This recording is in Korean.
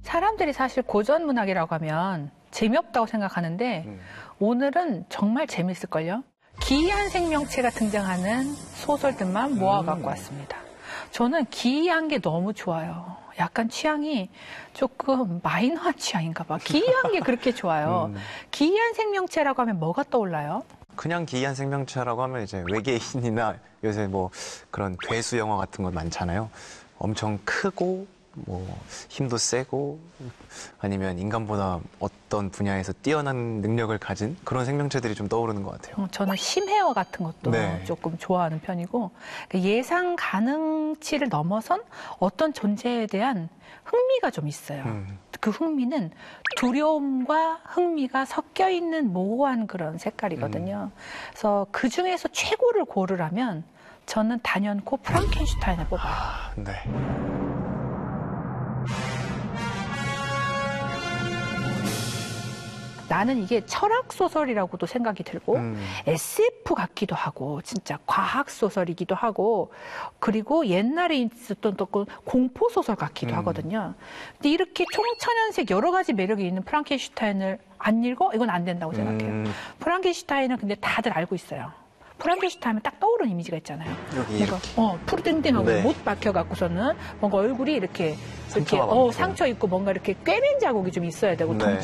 사람들이 사실 고전 문학이라고 하면 재미없다고 생각하는데 오늘은 정말 재밌을걸요? 기이한 생명체가 등장하는 소설들만 모아 갖고 왔습니다. 저는 기이한 게 너무 좋아요. 약간 취향이 조금 마이너한 취향인가 봐. 기이한 게 그렇게 좋아요. 기이한 생명체라고 하면 뭐가 떠올라요? 그냥 기이한 생명체라고 하면 이제 외계인이나 요새 뭐 그런 괴수 영화 같은 거 많잖아요. 엄청 크고 뭐 힘도 세고 아니면 인간보다 어떤 분야에서 뛰어난 능력을 가진 그런 생명체들이 좀 떠오르는 것 같아요. 저는 심해어 같은 것도 네. 조금 좋아하는 편이고 예상 가능치를 넘어선 어떤 존재에 대한 흥미가 좀 있어요. 그 흥미는 두려움과 흥미가 섞여 있는 모호한 그런 색깔이거든요. 그래서 그 중에서 최고를 고르라면 저는 단연코 프랑켄슈타인을 뽑아요. 아, 네. 나는 이게 철학소설이라고도 생각이 들고 SF 같기도 하고 진짜 과학소설이기도 하고 그리고 옛날에 있었던 또 공포소설 같기도 하거든요. 근데 이렇게 총천연색 여러 가지 매력이 있는 프랑켄슈타인을 안 읽어? 이건 안 된다고 생각해요. 프랑켄슈타인은 근데 다들 알고 있어요. 프랑켄슈타인 하면 딱 떠오르는 이미지가 있잖아요. 이렇게. 푸르땡땡하고 네. 못 박혀갖고서는 뭔가 얼굴이 이렇게 상처가 많고. 상처 있고 뭔가 이렇게 꿰맨 자국이 좀 있어야 되고 네.